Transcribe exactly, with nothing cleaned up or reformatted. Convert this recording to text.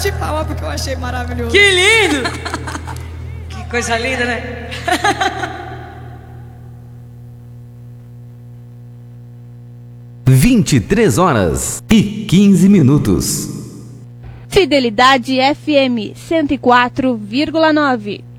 bati palma porque eu achei maravilhoso. Que lindo! Que coisa linda, né? vinte e três horas e quinze minutos. Fidelidade F M cento e quatro vírgula nove.